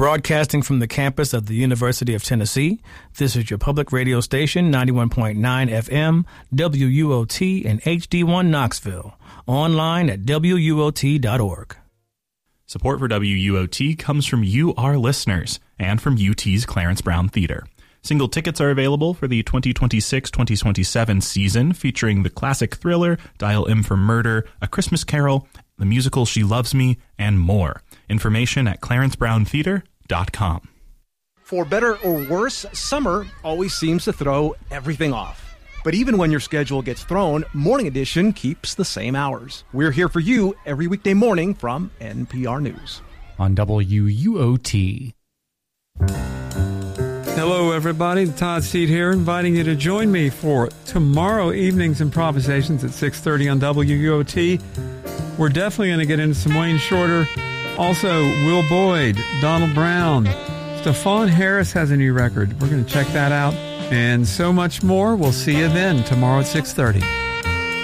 Broadcasting from the campus of the University of Tennessee, this is your public radio station, 91.9 FM, WUOT and HD1 Knoxville. Online at WUOT.org. Support for WUOT comes from you, our listeners, and from UT's Clarence Brown Theater. Single tickets are available for the 2026-2027 season, featuring the classic thriller, Dial M for Murder, A Christmas Carol, the musical She Loves Me, and more. Information at clarencebrowntheater.com. For better or worse, summer always seems to throw everything off. But even when your schedule gets thrown, Morning Edition keeps the same hours. We're here for you every weekday morning from NPR News. On WUOT. Hello, everybody. Todd Seed here, inviting you to join me for tomorrow evening's improvisations at 6:30 on WUOT. We're definitely going to get into some Wayne Shorter. Also, Will Boyd, Donald Brown. Stephon Harris has a new record. We're going to check that out. And so much more. We'll see you then tomorrow at 6:30.